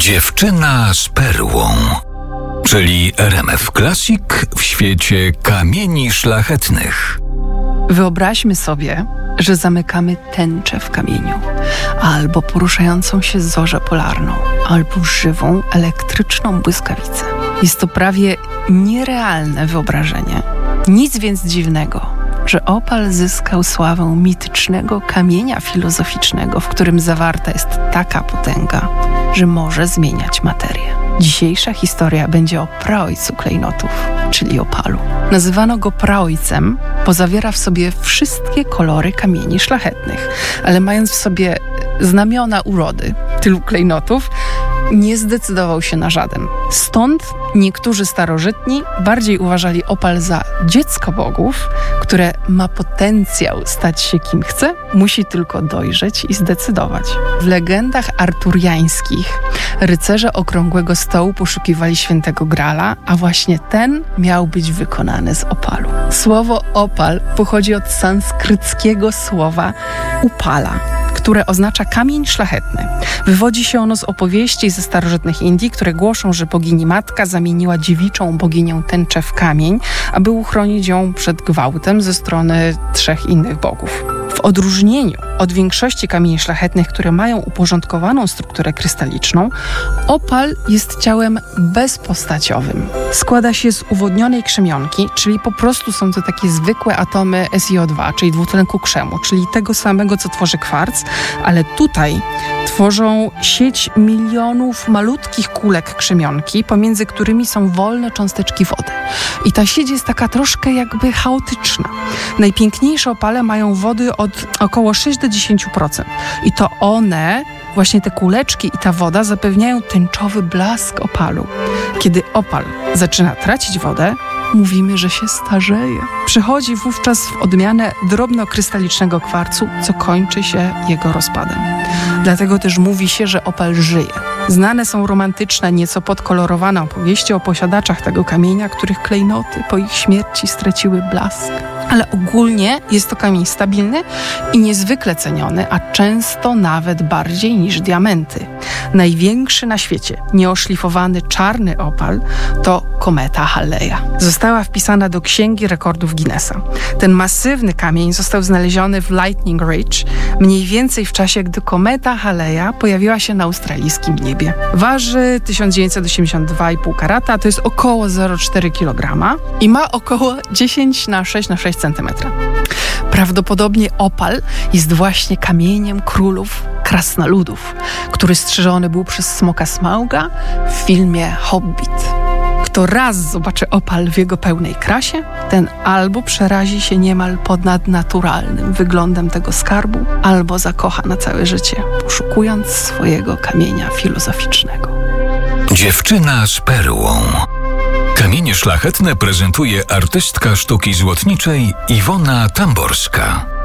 Dziewczyna z perłą, czyli RMF Classic w świecie kamieni szlachetnych. Wyobraźmy sobie, że zamykamy tęczę w kamieniu, albo poruszającą się zorzę polarną, albo żywą, elektryczną błyskawicę. Jest to prawie nierealne wyobrażenie. Nic więc dziwnego, że opal zyskał sławę mitycznego kamienia filozoficznego, w którym zawarta jest taka potęga, że może zmieniać materię. Dzisiejsza historia będzie o praojcu klejnotów, czyli opalu. Nazywano go praojcem, bo zawiera w sobie wszystkie kolory kamieni szlachetnych, ale mając w sobie znamiona urody tylu klejnotów, nie zdecydował się na żaden. Stąd niektórzy starożytni bardziej uważali opal za dziecko bogów, które ma potencjał stać się kim chce, musi tylko dojrzeć i zdecydować. W legendach arturiańskich rycerze Okrągłego Stołu poszukiwali świętego Grala, a właśnie ten miał być wykonany z opalu. Słowo opal pochodzi od sanskryckiego słowa upala, które oznacza kamień szlachetny. Wywodzi się ono z opowieści ze starożytnych Indii, które głoszą, że bogini matka zamieniła dziewiczą boginię tęczę w kamień, aby uchronić ją przed gwałtem ze strony 3 innych bogów. W odróżnieniu od większości kamieni szlachetnych, które mają uporządkowaną strukturę krystaliczną, opal jest ciałem bezpostaciowym. Składa się z uwodnionej krzemionki, czyli po prostu są to takie zwykłe atomy SiO2, czyli dwutlenku krzemu, czyli tego samego, co tworzy kwarc, ale tutaj tworzą sieć milionów malutkich kulek krzemionki, pomiędzy którymi są wolne cząsteczki wody. I ta sieć jest taka troszkę jakby chaotyczna. Najpiękniejsze opale mają wody od około 6 do 10%. I to one, właśnie te kuleczki i ta woda zapewniają tęczowy blask opalu. Kiedy opal zaczyna tracić wodę, mówimy, że się starzeje. Przychodzi wówczas w odmianę drobnokrystalicznego kwarcu, co kończy się jego rozpadem. Dlatego też mówi się, że opal żyje. Znane są romantyczne, nieco podkolorowane opowieści o posiadaczach tego kamienia, których klejnoty po ich śmierci straciły blask. Ale ogólnie jest to kamień stabilny i niezwykle ceniony, a często nawet bardziej niż diamenty. Największy na świecie, nieoszlifowany czarny opal to kometa Halleja. Została wpisana do Księgi Rekordów Guinnessa. Ten masywny kamień został znaleziony w Lightning Ridge, mniej więcej w czasie, gdy kometa Halleja pojawiła się na australijskim niebie. Waży 1982,5 karata, to jest około 0,4 kg i ma około 10×6×6 cm. Prawdopodobnie opal jest właśnie kamieniem królów krasnoludów, który strzeżony był przez smoka Smauga w filmie Hobbit. Kto raz zobaczy opal w jego pełnej krasie, ten albo przerazi się niemal ponadnaturalnym wyglądem tego skarbu, albo zakocha na całe życie, poszukując swojego kamienia filozoficznego. Dziewczyna z perłą. Kamienie szlachetne prezentuje artystka sztuki złotniczej Iwona Tamborska.